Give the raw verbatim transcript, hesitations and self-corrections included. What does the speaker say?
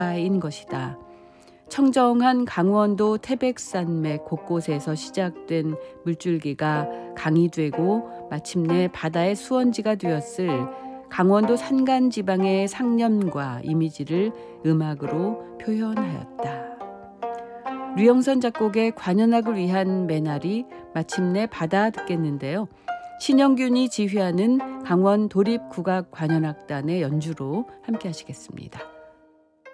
인 것이다. 청정한 강원도 태백산맥 곳곳에서 시작된 물줄기가 강이 되고 마침내 바다의 수원지가 되었을 강원도 산간지방의 상념과 이미지를 음악으로 표현하였다. 류영선 작곡의 관현악을 위한 메나리 마침내 바다 듣겠는데요. 신영균이 지휘하는 강원 도립국악관현악단의 연주로 함께 하시겠습니다.